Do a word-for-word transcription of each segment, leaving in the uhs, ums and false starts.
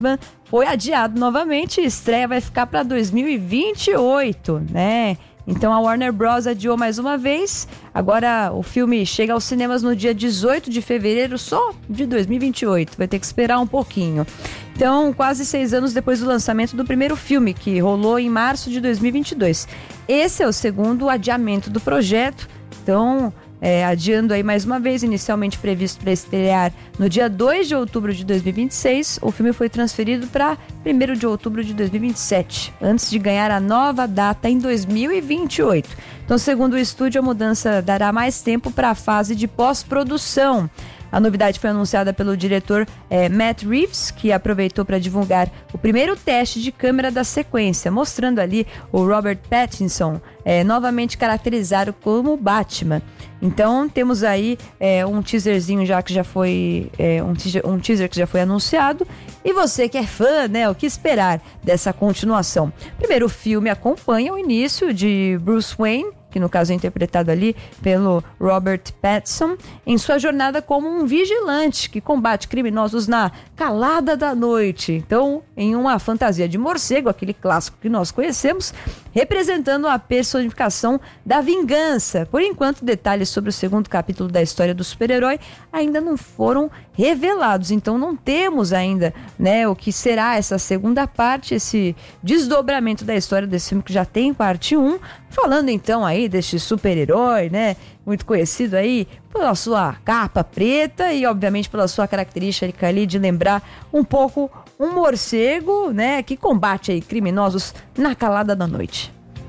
foi adiado novamente e a estreia vai ficar para dois mil e vinte e oito, né? Então a Warner Bros. Adiou mais uma vez. Agora o filme chega aos cinemas no dia dezoito de fevereiro só de dois mil e vinte e oito. Vai ter que esperar um pouquinho. Então, quase seis anos depois do lançamento do primeiro filme, que rolou em março de dois mil e vinte e dois. Esse é o segundo adiamento do projeto. Então, é, adiando aí mais uma vez, inicialmente previsto para estrear no dia dois de outubro de dois mil e vinte e seis, o filme foi transferido para primeiro de outubro de dois mil e vinte e sete, antes de ganhar a nova data em dois mil e vinte e oito. Então, segundo o estúdio, a mudança dará mais tempo para a fase de pós-produção. A novidade foi anunciada pelo diretor eh, Matt Reeves, que aproveitou para divulgar o primeiro teste de câmera da sequência, mostrando ali o Robert Pattinson eh, novamente caracterizado como Batman. Então temos aí eh, um teaserzinho já que já foi eh, um, teaser, um teaser que já foi anunciado. E você que é fã, né? O que esperar dessa continuação? Primeiro, o filme acompanha o início de Bruce Wayne, que no caso é interpretado ali pelo Robert Pattinson, em sua jornada como um vigilante que combate criminosos na calada da noite. Então, em uma fantasia de morcego, aquele clássico que nós conhecemos, representando a personificação da vingança. Por enquanto, detalhes sobre o segundo capítulo da história do super-herói ainda não foram revelados. Então, não temos ainda, né, o que será essa segunda parte, esse desdobramento da história desse filme que já tem parte um. Falando então aí deste super-herói, né, muito conhecido aí pela sua capa preta e obviamente pela sua característica ali de lembrar um pouco um morcego, né, que combate aí criminosos na calada da noite.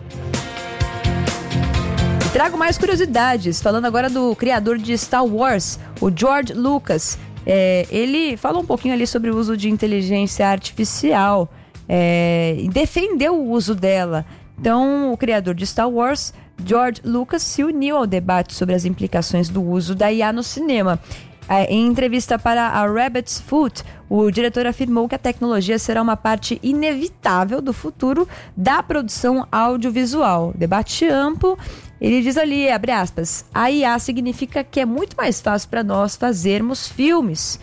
E trago mais curiosidades, falando agora do criador de Star Wars, o George Lucas. É, ele falou um pouquinho ali sobre o uso de inteligência artificial é, e defendeu o uso dela. Então, o criador de Star Wars, George Lucas, se uniu ao debate sobre as implicações do uso da I A no cinema. Em entrevista para a Rabbit's Foot, o diretor afirmou que a tecnologia será uma parte inevitável do futuro da produção audiovisual. Debate amplo, ele diz ali, abre aspas, a I A significa que é muito mais fácil para nós fazermos filmes,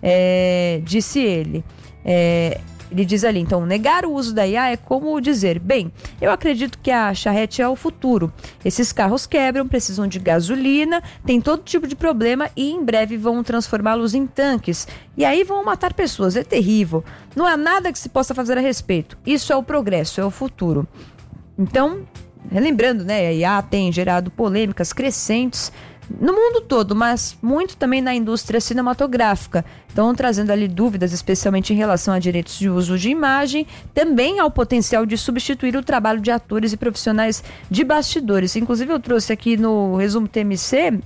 é, disse ele. É, Ele diz ali, então, negar o uso da I A é como dizer, bem, eu acredito que a charrete é o futuro. Esses carros quebram, precisam de gasolina, tem todo tipo de problema e em breve vão transformá-los em tanques. E aí vão matar pessoas, é terrível. Não há nada que se possa fazer a respeito. Isso é o progresso, é o futuro. Então, relembrando, né, a I A tem gerado polêmicas crescentes no mundo todo, mas muito também na indústria cinematográfica. Então, trazendo ali dúvidas, especialmente em relação a direitos de uso de imagem, também ao potencial de substituir o trabalho de atores e profissionais de bastidores. Inclusive, eu trouxe aqui no resumo T M C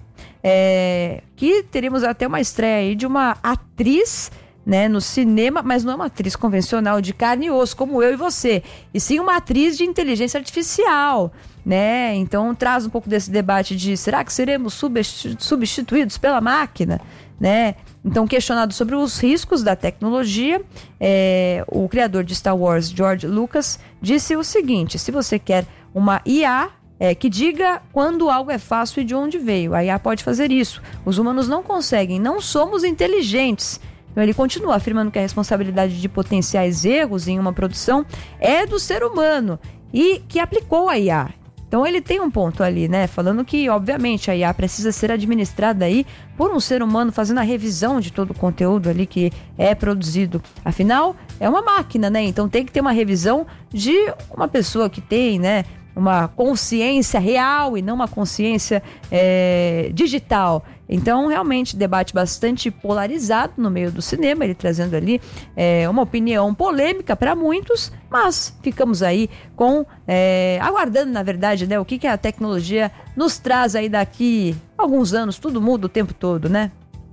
é, que teríamos até uma estreia aí de uma atriz, né, no cinema, mas não é uma atriz convencional de carne e osso, como eu e você, e sim uma atriz de inteligência artificial, né? Então traz um pouco desse debate de será que seremos substituídos pela máquina, né? Então, questionado sobre os riscos da tecnologia, é, o criador de Star Wars, George Lucas, disse o seguinte: se você quer uma I A É, que diga quando algo é fácil e de onde veio, a I A pode fazer isso. Os humanos não conseguem, não somos inteligentes. Então ele continua afirmando que a responsabilidade de potenciais erros em uma produção é do ser humano e que aplicou a I A. Então ele tem um ponto ali, né? Falando que, obviamente, a I A precisa ser administrada aí por um ser humano fazendo a revisão de todo o conteúdo ali que é produzido. Afinal, é uma máquina, né? Então tem que ter uma revisão de uma pessoa que tem, né, uma consciência real e não uma consciência é, digital. Então, realmente, debate bastante polarizado no meio do cinema, ele trazendo ali é, uma opinião polêmica para muitos, mas ficamos aí com, é, aguardando, na verdade, né, o que, que a tecnologia nos traz aí daqui a alguns anos. Tudo muda o tempo todo, né?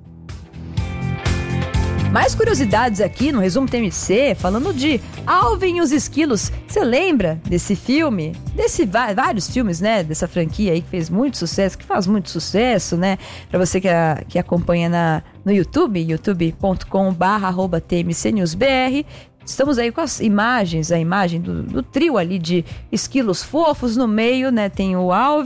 Mais curiosidades aqui no Resumo T M C, falando de Alvin e os Esquilos. Você lembra desse filme? Desse vários filmes, né? Dessa franquia aí que fez muito sucesso, que faz muito sucesso, né? Pra você que, a, que acompanha na, no YouTube, youtube ponto com barra arroba T M C News B R. Estamos aí com as imagens, a imagem do, do trio ali de esquilos fofos no meio, né? Tem o Alvin,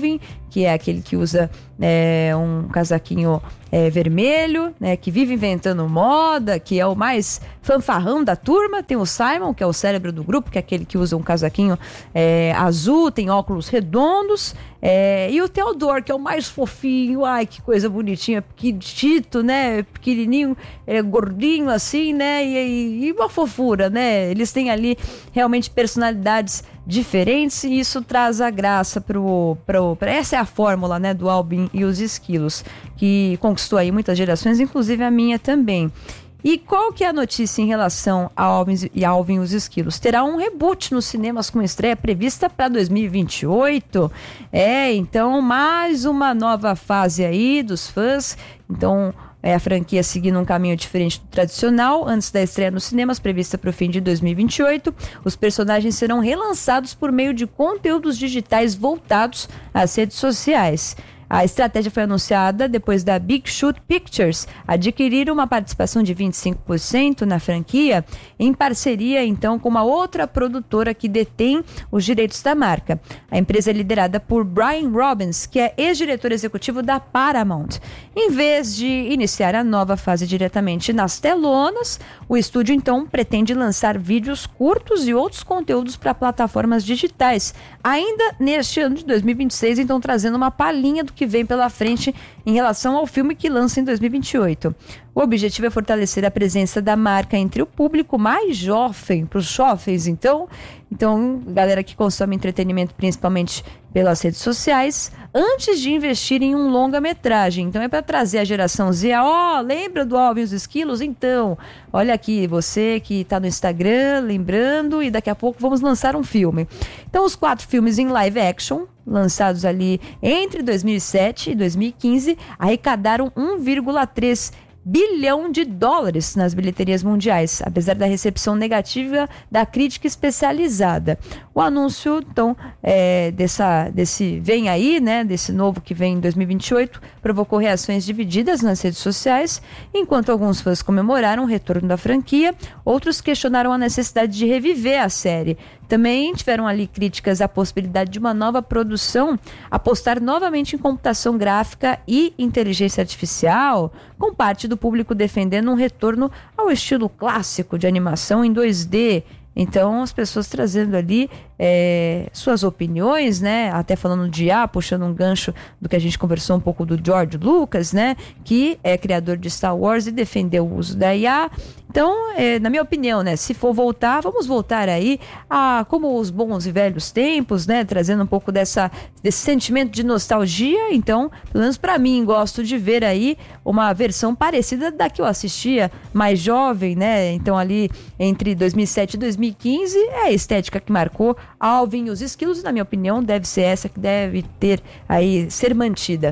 que é aquele que usa é, um casaquinho é, vermelho, né, que vive inventando moda, que é o mais fanfarrão da turma. Tem o Simon, que é o cérebro do grupo, que é aquele que usa um casaquinho é, azul, tem óculos redondos, é, e o Theodore, que é o mais fofinho, ai, que coisa bonitinha, pequitito, né, pequenininho, é, gordinho assim, né, e, e uma fofura, né, eles têm ali realmente personalidades diferentes e isso traz a graça pro, pro, pra, essa é a fórmula, né, do Alvin e os Esquilos, que conquistou aí muitas gerações, inclusive a minha também. E qual que é a notícia em relação a Alvin e Alvin e os Esquilos? Terá um reboot nos cinemas com estreia prevista para dois mil e vinte e oito. É, então mais uma nova fase aí dos fãs. Então é a franquia seguindo um caminho diferente do tradicional. Antes da estreia nos cinemas, prevista para o fim de dois mil e vinte e oito, os personagens serão relançados por meio de conteúdos digitais voltados às redes sociais. A estratégia foi anunciada depois da Big Shoot Pictures adquirir uma participação de vinte e cinco por cento na franquia, em parceria então com uma outra produtora que detém os direitos da marca. A empresa é liderada por Brian Robbins, que é ex-diretor executivo da Paramount. Em vez de iniciar a nova fase diretamente nas telonas, o estúdio então pretende lançar vídeos curtos e outros conteúdos para plataformas digitais, ainda neste ano de dois mil e vinte e seis, então trazendo uma palhinha do que vem pela frente em relação ao filme que lança em dois mil e vinte e oito. O objetivo é fortalecer a presença da marca entre o público mais jovem, para os jovens, então, então, galera que consome entretenimento principalmente pelas redes sociais, antes de investir em um longa-metragem. Então é para trazer a geração Z, ó, oh, lembra do Alvin e os Esquilos? Então, olha aqui, você que está no Instagram, lembrando, e daqui a pouco vamos lançar um filme. Então os quatro filmes em live action, lançados ali entre dois mil e sete e dois mil e quinze, arrecadaram um vírgula três bilhão de dólares nas bilheterias mundiais, apesar da recepção negativa da crítica especializada. O anúncio, então, é, dessa, desse vem aí, né, desse novo que vem em dois mil e vinte e oito, provocou reações divididas nas redes sociais, enquanto alguns fãs comemoraram o retorno da franquia, outros questionaram a necessidade de reviver a série. Também tiveram ali críticas à possibilidade de uma nova produção, apostar novamente em computação gráfica e inteligência artificial, com parte do público defendendo um retorno ao estilo clássico de animação em dois D. Então, as pessoas trazendo ali é, suas opiniões, né? Até falando de I A, puxando um gancho do que a gente conversou um pouco do George Lucas, né? Que é criador de Star Wars e defendeu o uso da I A. Então, é, na minha opinião, né? Se for voltar, vamos voltar aí a como os bons e velhos tempos, né? Trazendo um pouco dessa, desse sentimento de nostalgia. Então, pelo menos para mim, gosto de ver aí uma versão parecida da que eu assistia mais jovem, né? Então, ali entre dois mil e sete e dois mil e quinze, é a estética que marcou Alvin e os Esquilos, na minha opinião, deve ser essa que deve ter aí, ser mantida.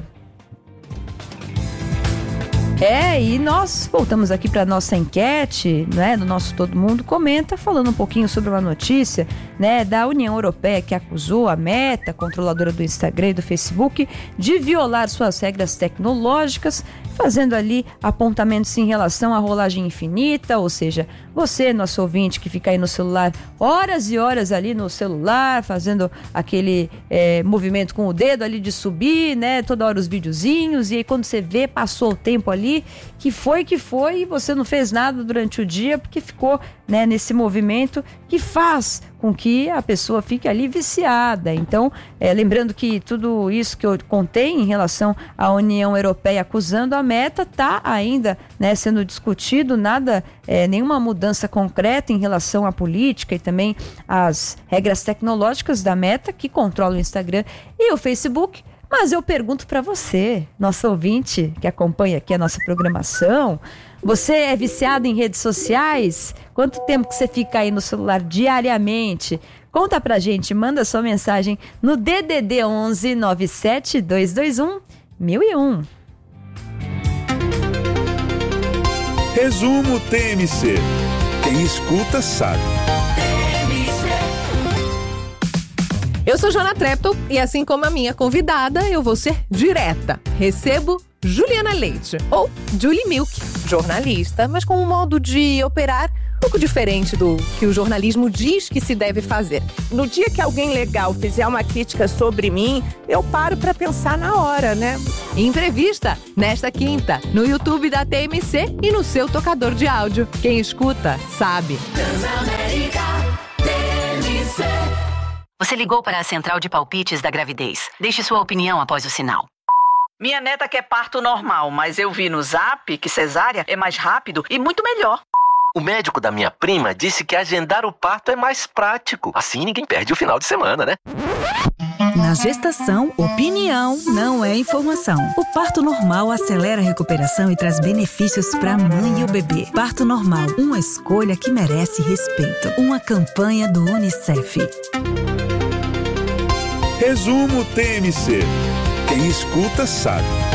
É, e nós voltamos aqui para nossa enquete, né, do nosso Todo Mundo Comenta, falando um pouquinho sobre uma notícia, né, da União Europeia que acusou a Meta, controladora do Instagram e do Facebook, de violar suas regras tecnológicas, fazendo ali apontamentos em relação à rolagem infinita, ou seja, você, nosso ouvinte, que fica aí no celular, horas e horas ali no celular, fazendo aquele é, movimento com o dedo ali de subir, né, toda hora os videozinhos, e aí quando você vê, passou o tempo ali, que foi que foi e você não fez nada durante o dia porque ficou, né, nesse movimento que faz com que a pessoa fique ali viciada. Então, é, lembrando que tudo isso que eu contei em relação à União Europeia acusando a Meta está ainda, né, sendo discutido, nada, é, nenhuma mudança concreta em relação à política e também às regras tecnológicas da Meta que controla o Instagram e o Facebook. Mas eu pergunto para você, nosso ouvinte que acompanha aqui a nossa programação, você é viciado em redes sociais? Quanto tempo que você fica aí no celular diariamente? Conta pra gente, manda sua mensagem no D D D onze nove sete dois dois um mil e um. Resumo T M C. Quem escuta sabe. Eu sou Joana Trepton e assim como a minha convidada, eu vou ser direta. Recebo Juliana Leite, ou Julie Milk. jornalista, mas com um modo de operar um pouco diferente do que o jornalismo diz que se deve fazer. No dia que alguém legal fizer uma crítica sobre mim, eu paro para pensar na hora, né? Entrevista nesta quinta, no YouTube da T M C e no seu tocador de áudio. Quem escuta, sabe. Você ligou para a central de palpites da gravidez. Deixe sua opinião após o sinal. Minha neta quer parto normal, mas eu vi no Zap que cesárea é mais rápido e muito melhor. O médico da minha prima disse que agendar o parto é mais prático. Assim ninguém perde o final de semana, né? Na gestação, opinião não é informação. O parto normal acelera a recuperação e traz benefícios para a mãe e o bebê. Parto normal, uma escolha que merece respeito. Uma campanha do Unicef. Resumo T M C. Quem escuta sabe.